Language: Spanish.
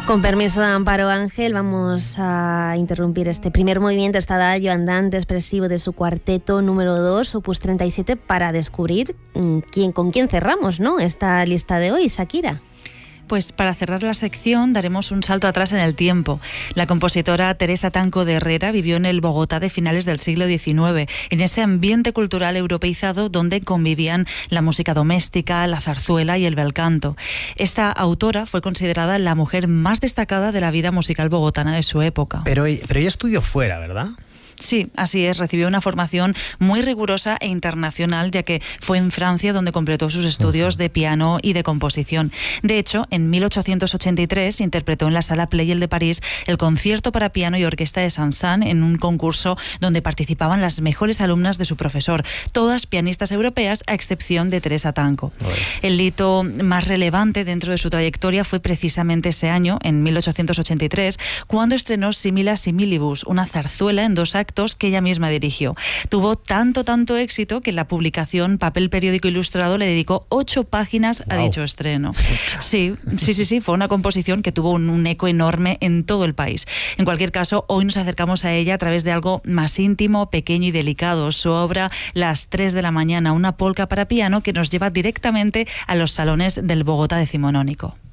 Con permiso de Amparo Ángel, vamos a interrumpir este primer movimiento, este adagio andante expresivo de su cuarteto número 2, opus 37, para descubrir con quién cerramos, ¿no?, esta lista de hoy, Shakira. Pues para cerrar la sección daremos un salto atrás en el tiempo. La compositora Teresa Tanco de Herrera vivió en el Bogotá de finales del siglo XIX, en ese ambiente cultural europeizado donde convivían la música doméstica, la zarzuela y el bel canto. Esta autora fue considerada la mujer más destacada de la vida musical bogotana de su época. Pero ella estudió fuera, ¿verdad? Sí, así es. Recibió una formación muy rigurosa e internacional, ya que fue en Francia donde completó sus estudios de piano y de composición. De hecho, en 1883 interpretó en la Sala Pleyel de París el concierto para piano y orquesta de Saint-Saëns en un concurso donde participaban las mejores alumnas de su profesor, todas pianistas europeas a excepción de Teresa Tanco. El hito más relevante dentro de su trayectoria fue precisamente ese año, en 1883, cuando estrenó Simila Similibus, una zarzuela en 2 actos que ella misma dirigió. Tuvo tanto éxito que la publicación Papel Periódico Ilustrado le dedicó 8 páginas a dicho estreno. Sí, fue una composición que tuvo un eco enorme en todo el país. En cualquier caso, hoy nos acercamos a ella a través de algo más íntimo, pequeño y delicado. Su obra Las 3 de la mañana, una polca para piano que nos lleva directamente a los salones del Bogotá decimonónico.